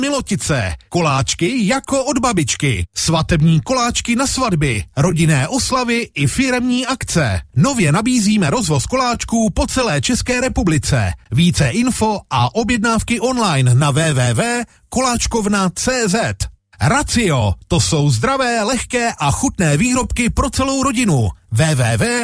Milotice. Koláčky jako od babičky. Svatební koláčky na svatby, rodinné oslavy i firemní akce. Nově nabízíme rozvoz koláčků po celé České republice. Více info a objednávky online na www.koláčkovna.cz. Racio, to jsou zdravé, lehké a chutné výrobky pro celou rodinu. www